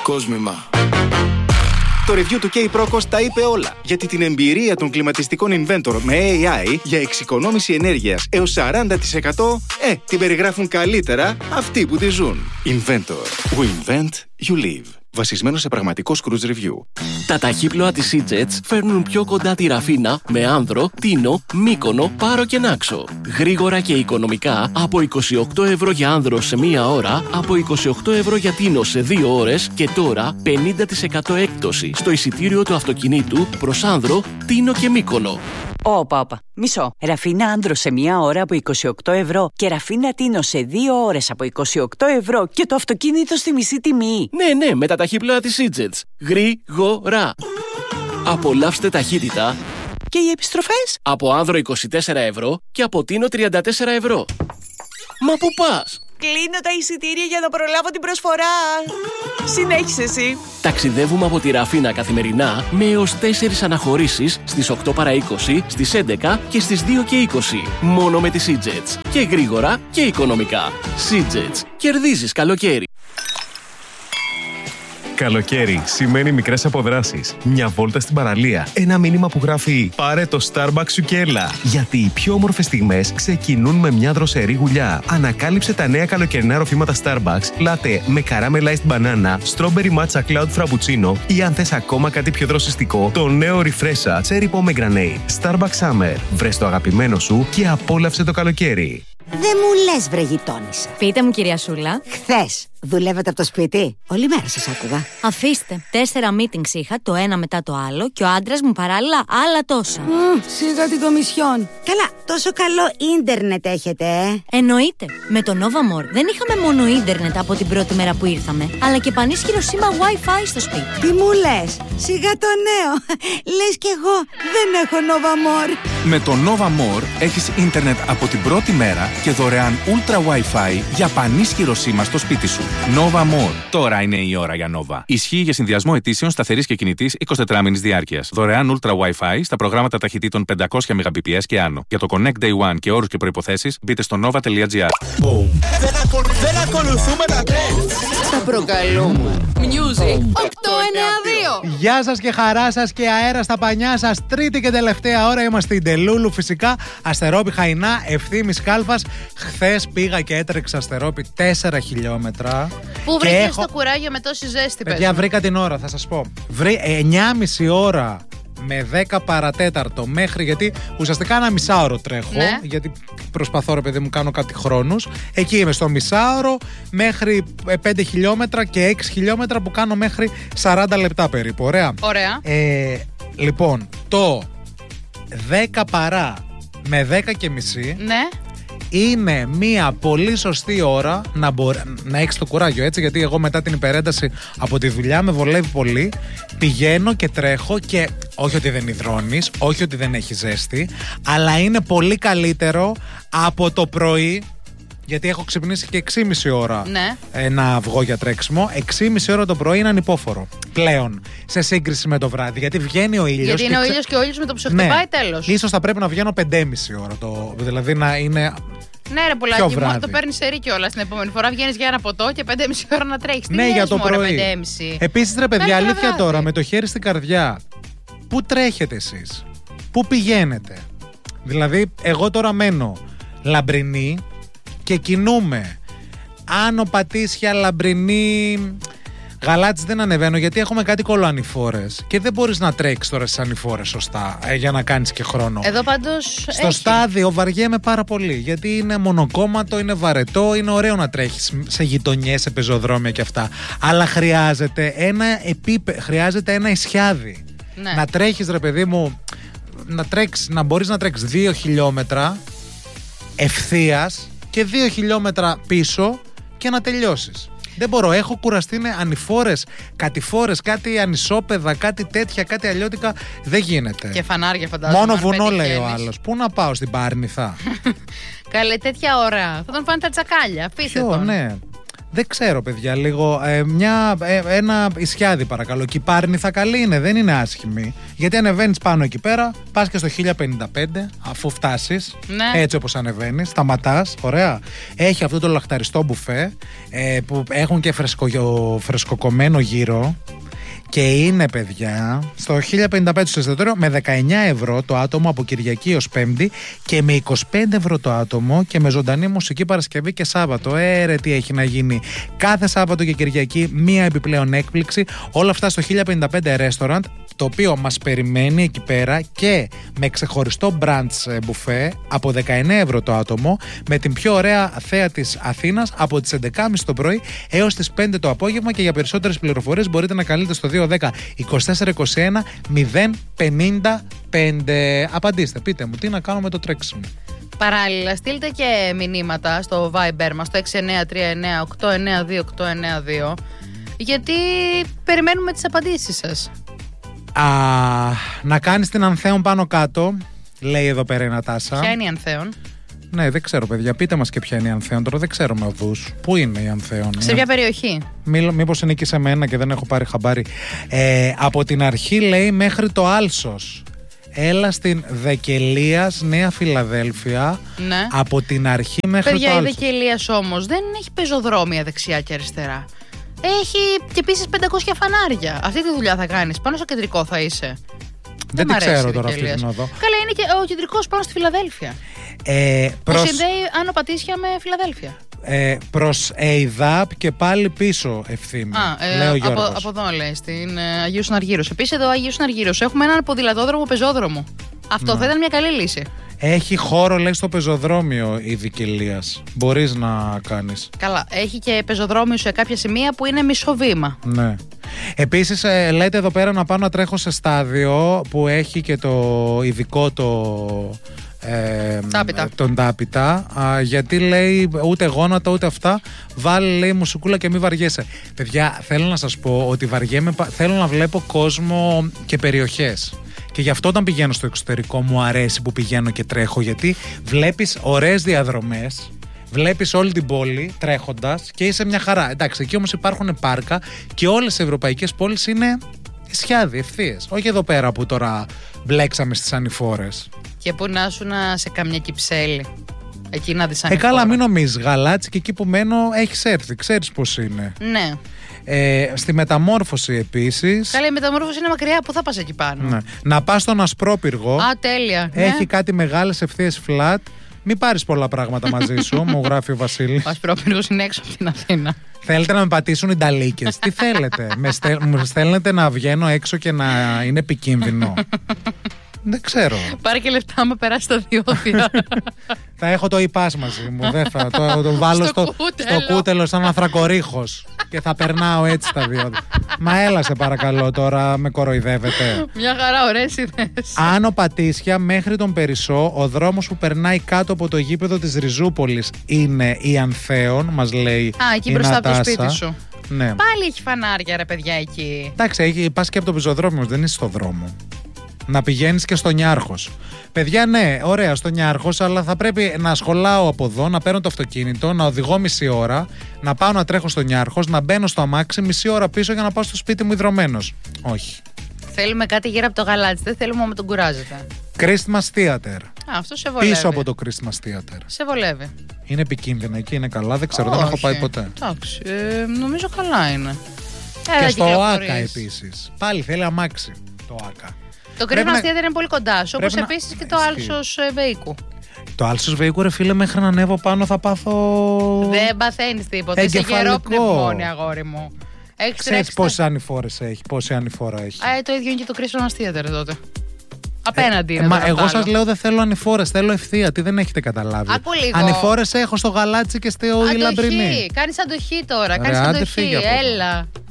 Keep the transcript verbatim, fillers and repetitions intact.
Κόσμημα. Το review του K-Procos τα είπε όλα. Γιατί την εμπειρία των κλιματιστικών Inventor με έι άι για εξοικονόμηση ενέργειας έως σαράντα τοις εκατό ε, την περιγράφουν καλύτερα αυτοί που τη ζουν. Inventor. We invent, you live. Βασισμένο σε πραγματικό Cruise Review. Τα ταχύπλοα της Seajets φέρνουν πιο κοντά τη Ραφίνα με Άνδρο, Τίνο, Μύκονο, Πάρο και Νάξο. Γρήγορα και οικονομικά από είκοσι οκτώ ευρώ για Άνδρο σε μία ώρα, από είκοσι οκτώ ευρώ για Τίνο σε δύο ώρες και τώρα πενήντα τοις εκατό έκπτωση στο εισιτήριο του αυτοκινήτου προς Άνδρο, Τίνο και Μύκονο. Όπα, όπα. Μισό. Ραφίνα Άνδρο σε μία ώρα από είκοσι οκτώ ευρώ και Ραφίνα Τίνο σε δύο ώρες από είκοσι οκτώ ευρώ και το αυτοκίνητο στη μισή τιμή. Ναι, ναι, με τα ταχύπλοα της Seajets. Γρήγορα. Απολαύστε ταχύτητα. Και οι επιστροφές? Από Άνδρο είκοσι τέσσερα ευρώ και από Τίνο τριάντα τέσσερα ευρώ. Μα πού πας? Κλείνω τα εισιτήρια για να προλάβω την προσφορά. Συνέχισε εσύ. Ταξιδεύουμε από τη Ραφίνα καθημερινά με έως τέσσερις αναχωρήσεις στις οκτώ παρά είκοσι, στις έντεκα και στις δύο και είκοσι. Μόνο με τη Seajets. Και γρήγορα και οικονομικά. Seajets. Κερδίζεις καλοκαίρι. Καλοκαίρι σημαίνει μικρές αποδράσεις. Μια βόλτα στην παραλία. Ένα μήνυμα που γράφει «Πάρε το Starbucks σου και έλα». Γιατί οι πιο όμορφες στιγμές ξεκινούν με μια δροσερή γουλιά. Ανακάλυψε τα νέα καλοκαιρινά ροφήματα Starbucks, latte με caramelized banana, strawberry matcha cloud frappuccino ή αν θες ακόμα κάτι πιο δροσιστικό, το νέο Refresha cherry pomegranate. Starbucks Summer. Βρες το αγαπημένο σου και απόλαυσε το καλοκαίρι. Δεν μου λες, βρε γειτόνισσα. Πείτε μου, κυρία Σούλα. Χθες δουλεύετε από το σπίτι? Όλη μέρα σας άκουγα. Αφήστε. Τέσσερα meetings είχα, το ένα μετά το άλλο, και ο άντρας μου παράλληλα άλλα τόσα. Mm, σίγα την κομισιόν. Καλά, τόσο καλό ίντερνετ έχετε, ε? Εννοείται. Με το Nova More δεν είχαμε μόνο ίντερνετ από την πρώτη μέρα που ήρθαμε, αλλά και πανίσχυρο σήμα Wi-Fi στο σπίτι. Τι μου λες? Σιγά το νέο. Λες κι εγώ δεν έχω Nova More. Με το Nova More έχεις ίντερνετ από την πρώτη μέρα και δωρεάν Ultra Wi-Fi για πανίσχυρο σήμα στο σπίτι σου. Nova More. Τώρα είναι η ώρα για Nova. Ισχύει για συνδυασμό αιτήσεων σταθερής και κινητής εικοσιτετράμηνης διάρκειας. Δωρεάν Ultra Wi-Fi στα προγράμματα ταχυτήτων πεντακόσια Mbps και άνω. Για το Connect Day One και όρους και προϋποθέσεις μπείτε στο nova τελεία gr. Δεν, ακολου... Δεν ακολουθούμε τα trends. Τα προκαλούμε. Music οκτώ εννιά δύο. Γεια σας και χαρά σας και αέρα στα πανιά σας. Τρίτη και τελευταία ώρα είμαστε στην Τελούλου φυσικά. Αστερόπη Χαϊνά, Ευθύμης Κάλφας. Χθες πήγα και έτρεξα Αστερόπη τέσσερα χιλιόμετρα. Πού βρήκες έχω... το κουράγιο με τόση ζέστη? Παιδιά, βρήκα την ώρα, θα σας πω. Βρή εννιά και μισή ώρα με δέκα παρατέταρτο μέχρι, γιατί ουσιαστικά ένα μισάωρο τρέχω, ναι. Γιατί προσπαθώ, ρε παιδί μου, κάνω κάτι χρόνους. Εκεί είμαι στο μισάωρο μέχρι πέντε χιλιόμετρα και έξι χιλιόμετρα που κάνω μέχρι σαράντα λεπτά περίπου. Ωραία. Ωραία. Ε, λοιπόν, το δέκα παρά με δέκα και μισή, ναι, είναι μια πολύ σωστή ώρα να, μπορεί, να έχεις το κουράγιο, έτσι, γιατί εγώ μετά την υπερένταση από τη δουλειά με βολεύει πολύ. Πηγαίνω και τρέχω και όχι ότι δεν υδρώνεις, όχι ότι δεν έχει ζέστη, αλλά είναι πολύ καλύτερο από το πρωί, γιατί έχω ξυπνήσει και έξι και μισή ώρα, ναι, ε, να βγω για τρέξιμο. έξι και μισή ώρα το πρωί είναι ανυπόφορο πλέον σε σύγκριση με το βράδυ, γιατί βγαίνει ο ήλιος. Γιατί είναι και ο ήλιος και ο ήλιος με το που σε χτυπάει, ναι, τέλος. Ίσως θα πρέπει να βγαίνω πέντε και μισή ώρα, το, δηλαδή να είναι. Ναι, ρε πουλάκι, μόνο το παίρνει σε ρί κιόλας. Την επόμενη φορά βγαίνεις για ένα ποτό και πέντε και μισή ώρα να τρέχεις. Ναι, για το πρωί. Επίσης, ρε παιδιά, αλήθεια τώρα, με το χέρι στην καρδιά, πού τρέχετε εσείς, πού πηγαίνετε? Δηλαδή, εγώ τώρα μένω Λαμπρινή και κινούμε Άνω Πατήσια, Λαμπρινή, Γαλάτης δεν ανεβαίνω, γιατί έχουμε κάτι κολοανηφόρες και δεν μπορείς να τρέξεις τώρα στις ανηφόρες σωστά, ε, για να κάνεις και χρόνο. Εδώ πάντως στο έχει. Στάδιο βαριέμαι πάρα πολύ, γιατί είναι μονοκόμματο, είναι βαρετό, είναι ωραίο να τρέχεις σε γειτονιές, σε πεζοδρόμια και αυτά, αλλά χρειάζεται ένα επίπε... χρειάζεται ένα ισιάδι, ναι, να τρέχεις, ρε παιδί μου, να, τρέξεις, να μπορείς να τρέξεις δύο χιλιόμετρα ευθείας και δύο χιλιόμετρα πίσω και να τελειώσεις. Δεν μπορώ, έχω κουραστεί με ανηφόρες, κατηφόρες, κάτι ανισόπεδα, κάτι τέτοια, κάτι αλλιώτικα. Δεν γίνεται. Και φανάρια, φαντάζομαι. Μόνο βουνό, λέει ο άλλος. Πού να πάω, στην Πάρνηθα? Καλέ, τέτοια ώρα. Θα τον πάνε τα τσακάλια. Αφήστε τον. Ναι. Δεν ξέρω, παιδιά, λίγο. Ε, μια, ε, ένα ισιάδι, παρακαλώ. Κυπάρνηθα καλή είναι, δεν είναι άσχημη. Γιατί ανεβαίνεις πάνω εκεί πέρα, πας και στο χίλια πενήντα πέντε, αφού φτάσεις. Ναι. Έτσι όπως ανεβαίνεις, σταματάς. Ωραία. Έχει αυτό το λαχταριστό μπουφέ ε, που έχουν και φρεσκο, φρεσκοκομμένο γύρο. Και είναι, παιδιά, στο χίλια πενήντα πέντε στο εστιατόριο με δεκαεννιά ευρώ το άτομο από Κυριακή ως Πέμπτη και με είκοσι πέντε ευρώ το άτομο και με ζωντανή μουσική Παρασκευή και Σάββατο. Ε, ρε, τι έχει να γίνει. Κάθε Σάββατο και Κυριακή μία επιπλέον έκπληξη. Όλα αυτά στο χίλια πενήντα πέντε Restaurant, το οποίο μας περιμένει εκεί πέρα και με ξεχωριστό brunch μπουφέ από δεκαεννέα ευρώ το άτομο, με την πιο ωραία θέα της Αθήνας από τις έντεκα και μισή το πρωί έως τις πέντε το απόγευμα. Και για περισσότερες πληροφορίες μπορείτε να καλείτε στο δύο δέκα είκοσι τέσσερα είκοσι ένα μηδέν πενήντα πέντε. Απαντήστε, πείτε μου τι να κάνω με το τρέξιμο. Παράλληλα, στείλτε και μηνύματα στο Viber μας, το έξι εννέα τρία εννέα οκτώ εννέα δύο οκτώ εννέα δύο, γιατί περιμένουμε τις απαντήσεις σας. Α, να κάνεις την Ανθέων πάνω κάτω, λέει εδώ πέρα η Νατάσα. Ποια είναι η Ανθέων? Ναι, δεν ξέρω, παιδιά. Πείτε μας και ποια είναι η Ανθέων. Τώρα δεν ξέρουμε οδούς. Πού είναι η Ανθέων? Σε ποια περιοχή? Μη, μήπως είναι εκεί σε μένα και δεν έχω πάρει χαμπάρι. Ε, από την αρχή, λέει, μέχρι το Άλσος. Έλα στην Δεκελίας, Νέα Φιλαδέλφια. Ναι. Από την αρχή μέχρι παιδιά, το η Άλσος. Δεκελίας όμως δεν έχει πεζοδρόμια δεξιά και αριστερά. Έχει και επίσης πεντακόσια φανάρια. Αυτή τη δουλειά θα κάνεις. Πάνω στο κεντρικό θα είσαι. Δεν την ξέρω τώρα αυτή την οδό. Καλά, είναι και ο κεντρικός πάνω στη Φιλαδέλφια. Ε, προς... Που συνδέει Άνω Πατήσια με Φιλαδέλφια. Ε, προς ΕΙΔΑΠ και πάλι πίσω Ευθύμη. Α, ε, λέει ο από, από εδώ λέει, στην ε, Αγίου Συναργύρος. Επίσης εδώ Αγίου Συναργύρος έχουμε έναν ποδηλατόδρομο πεζόδρομο. Αυτό ναι. θα ήταν μια καλή λύση. Έχει χώρο, λέει, στο πεζοδρόμιο η Δικελίας. Μπορείς να κάνεις. Καλά, έχει και πεζοδρόμιο σε κάποια σημεία που είναι μισό βήμα. Ναι. Επίσης ε, λέτε εδώ πέρα να πάω να τρέχω σε στάδιο που έχει και το ειδικό το... Ε, τάπητα. Τον τάπητα, α, γιατί λέει ούτε γόνατα ούτε αυτά. Βάλε, λέει, μουσικούλα και μη βαριέσαι. Παιδιά, θέλω να σας πω ότι βαριέμαι, θέλω να βλέπω κόσμο και περιοχές. Και γι' αυτό όταν πηγαίνω στο εξωτερικό μου αρέσει που πηγαίνω και τρέχω, γιατί βλέπεις ωραίες διαδρομές, βλέπεις όλη την πόλη τρέχοντας και είσαι μια χαρά. Εντάξει, εκεί όμως υπάρχουν πάρκα και όλες οι ευρωπαϊκές πόλεις είναι ισιάδι, ευθείες. Όχι εδώ πέρα που τώρα μπλέξαμε στις ανηφόρες. Και που να σου να σε καμιά Κυψέλη. Εκεί να δεις Ε, καλά, μην νομίζεις. Γαλάτσι και εκεί που μένω έχεις έρθει. Ξέρεις πώς είναι. Ναι. Ε, στη Μεταμόρφωση επίσης. Καλά, η Μεταμόρφωση είναι μακριά. Πού θα πας εκεί πάνω? Ναι. Να πας στον Ασπρόπυργο. Α, τέλεια. Έχει ναι. κάτι μεγάλες ευθείες flat. Μην πάρεις πολλά πράγματα μαζί σου, μου γράφει ο Βασίλης. Ο Ασπρόπυργος είναι έξω από την Αθήνα. Θέλετε να με πατήσουν οι νταλίκες? Τι θέλετε? με στέλ, μου στέλνετε να βγαίνω έξω και να είναι επικίνδυνο? Δεν ξέρω. Πάρε και λεφτά άμα περάσει τα διόδια. Θα έχω το ΙΠΑΣ μαζί μου. Δεν θα, το, το βάλω στο, στο, κούτελο. στο κούτελο σαν ανθρακορίχος και θα περνάω έτσι τα διόδια. Μα έλα σε παρακαλώ τώρα, με κοροϊδεύετε. Μια χαρά, ωραίες ιδέες. Άνω Πατήσια μέχρι τον Περισσό, ο δρόμος που περνάει κάτω από το γήπεδο της Ριζούπολης είναι η Ανθέων, μας λέει. Α, εκεί η μπροστά Νατάσα. από το σπίτι σου. Ναι. Πάλι έχει φανάρια, ρε παιδιά, εκεί. Εντάξει, πας και από το πεζοδρόμιο, δεν είσαι στο δρόμο. Να πηγαίνεις και στο Νιάρχος. Παιδιά, ναι, ωραία, στο Νιάρχος, αλλά θα πρέπει να σχολάω από εδώ, να παίρνω το αυτοκίνητο, να οδηγώ μισή ώρα, να πάω να τρέχω στο Νιάρχος, να μπαίνω στο αμάξι μισή ώρα πίσω για να πάω στο σπίτι μου ιδρωμένος. Όχι. Θέλουμε κάτι γύρω από το γαλάτσι, δεν θέλουμε με τον κουράζετε. Christmas Theater. Α, αυτό σε βολεύει. Πίσω από το Christmas Theater. Σε βολεύει. Είναι επικίνδυνο εκεί, είναι καλά, δεν ξέρω, Όχι. δεν έχω πάει ποτέ. Εντάξει, ε, νομίζω καλά είναι. Και στο ΆΚΑ επίσης. Πάλι θέλει αμάξι το ΆΚΑ. Το Christmas να... Theater είναι πολύ κοντά σου, όπως επίσης να... και το Άλσος Βεϊκού. Το Άλσος Βεϊκού, ρε φίλε, μέχρι να ανέβω πάνω θα πάθω. Δεν παθαίνεις τίποτα. Είσαι γερό πνευμόνι, αγόρι μου. Ξέρεις πόσες ανηφόρες έχει, πόση ανηφόρα έχει. Α, το ίδιο είναι και το Christmas Theater τότε. Απέναντι. Ε, μα εγώ σας λέω δεν θέλω ανηφόρες, θέλω ευθεία. Τι δεν έχετε καταλάβει. Άκου λίγο. Ανηφόρες έχω στο γαλάτσι και στη λαμπρινή. Κάνεις αντοχή τώρα. Κάνεις αντοχή. Έλα.